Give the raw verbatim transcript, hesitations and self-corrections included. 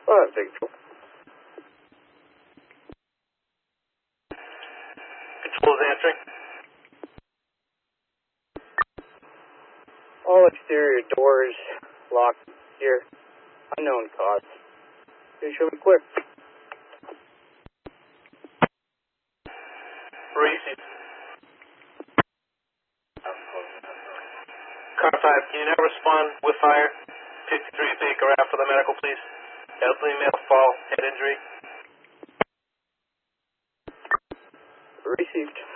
five, Victor. Control's answering. All exterior doors locked here. Unknown cause. Please show me quick. Received. Car five, can you now respond with fire? fifty-three Baker out for the medical, please. Elderly male fall, head injury. Received.